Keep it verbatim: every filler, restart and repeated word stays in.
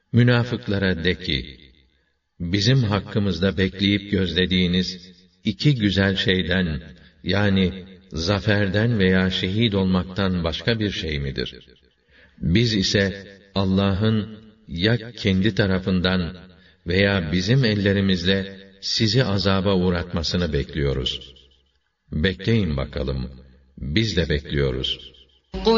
Münafıklara de ki, bizim hakkımızda bekleyip gözlediğiniz iki güzel şeyden, yani zaferden veya şehit olmaktan başka bir şey midir? Biz ise Allah'ın ya kendi tarafından veya bizim ellerimizle sizi azaba uğratmasını bekliyoruz. Bekleyin bakalım, biz de bekliyoruz.